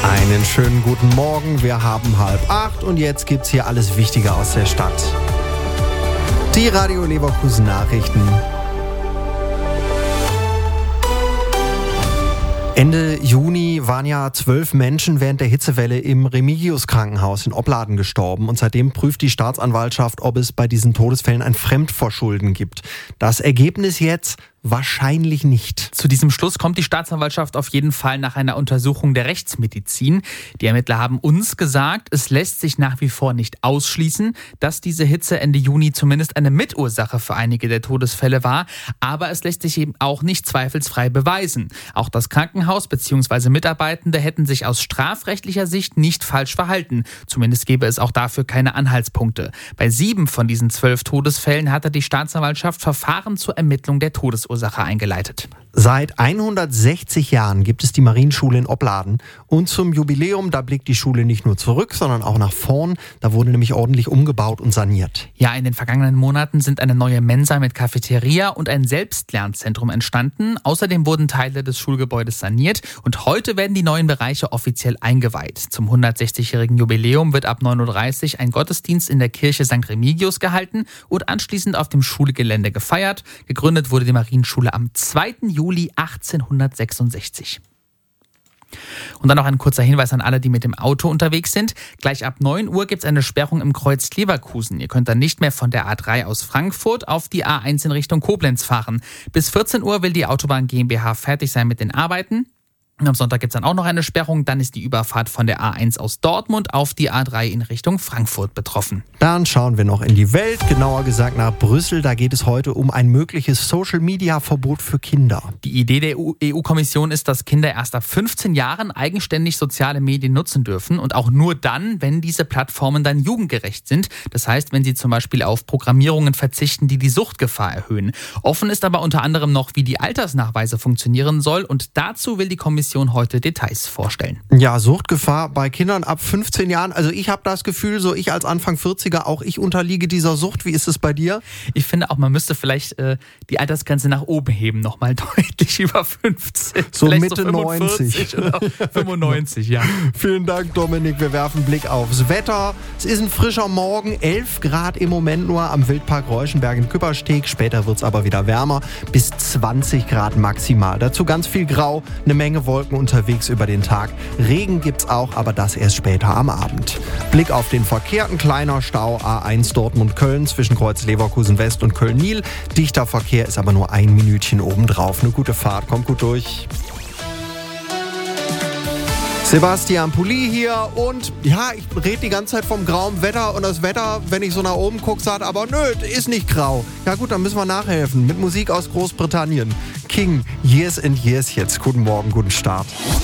Einen schönen guten Morgen, wir haben 7:30 und jetzt gibt's hier alles Wichtige aus der Stadt. Die Radio Leverkusen Nachrichten. Ende Juni waren ja 12 Menschen während der Hitzewelle im Remigius-Krankenhaus in Opladen gestorben und seitdem prüft die Staatsanwaltschaft, ob es bei diesen Todesfällen ein Fremdverschulden gibt. Das Ergebnis jetzt: wahrscheinlich nicht. Zu diesem Schluss kommt die Staatsanwaltschaft auf jeden Fall nach einer Untersuchung der Rechtsmedizin. Die Ermittler haben uns gesagt, es lässt sich nach wie vor nicht ausschließen, dass diese Hitze Ende Juni zumindest eine Mitursache für einige der Todesfälle war. Aber es lässt sich eben auch nicht zweifelsfrei beweisen. Auch das Krankenhaus bzw. Mitarbeitende hätten sich aus strafrechtlicher Sicht nicht falsch verhalten. Zumindest gäbe es auch dafür keine Anhaltspunkte. Bei 7 von diesen 12 Todesfällen hatte die Staatsanwaltschaft Verfahren zur Ermittlung der Todesursache eingeleitet. Seit 160 Jahren gibt es die Marienschule in Opladen. Und zum Jubiläum, da blickt die Schule nicht nur zurück, sondern auch nach vorn. Da wurde nämlich ordentlich umgebaut und saniert. Ja, in den vergangenen Monaten sind eine neue Mensa mit Cafeteria und ein Selbstlernzentrum entstanden. Außerdem wurden Teile des Schulgebäudes saniert und heute werden die neuen Bereiche offiziell eingeweiht. Zum 160-jährigen Jubiläum wird ab 9:30 Uhr ein Gottesdienst in der Kirche St. Remigius gehalten und anschließend auf dem Schulgelände gefeiert. Gegründet wurde die Marienschule am 2. Juli 1866. Und dann noch ein kurzer Hinweis an alle, die mit dem Auto unterwegs sind. Gleich ab 9 Uhr gibt es eine Sperrung im Kreuz Leverkusen. Ihr könnt dann nicht mehr von der A3 aus Frankfurt auf die A1 in Richtung Koblenz fahren. Bis 14 Uhr will die Autobahn GmbH fertig sein mit den Arbeiten. Und am Sonntag gibt es dann auch noch eine Sperrung. Dann ist die Überfahrt von der A1 aus Dortmund auf die A3 in Richtung Frankfurt betroffen. Dann schauen wir noch in die Welt, genauer gesagt nach Brüssel. Da geht es heute um ein mögliches Social-Media-Verbot für Kinder. Die Idee der EU-Kommission ist, dass Kinder erst ab 15 Jahren eigenständig soziale Medien nutzen dürfen und auch nur dann, wenn diese Plattformen dann jugendgerecht sind. Das heißt, wenn sie zum Beispiel auf Programmierungen verzichten, die die Suchtgefahr erhöhen. Offen ist aber unter anderem noch, wie die Altersnachweise funktionieren soll, und dazu will die Kommission heute Details vorstellen. Ja, Suchtgefahr bei Kindern ab 15 Jahren. Also ich habe das Gefühl, so ich als Anfang 40er, auch ich unterliege dieser Sucht. Wie ist es bei dir? Ich finde auch, man müsste vielleicht die Altersgrenze nach oben heben, nochmal deutlich über 15. So vielleicht Mitte so 90. Oder 95, ja. Vielen Dank, Dominik. Wir werfen einen Blick aufs Wetter. Es ist ein frischer Morgen, 11 Grad im Moment nur am Wildpark Reuschenberg im Küppersteg. Später wird es aber wieder wärmer, bis 20 Grad maximal. Dazu ganz viel Grau, eine Menge Wolken unterwegs über den Tag. Regen gibt's auch, aber das erst später am Abend. Blick auf den Verkehr, ein kleiner Stau, A1 Dortmund-Köln zwischen Kreuz Leverkusen West und Köln-Nil. Dichter Verkehr ist aber nur ein Minütchen obendrauf. Eine gute Fahrt, kommt gut durch. Sebastian Pulli hier und ja, ich rede die ganze Zeit vom grauen Wetter und das Wetter, wenn ich so nach oben gucke, sagt aber nö, ist nicht grau. Ja gut, dann müssen wir nachhelfen mit Musik aus Großbritannien. King, Years and Years jetzt. Guten Morgen, guten Start.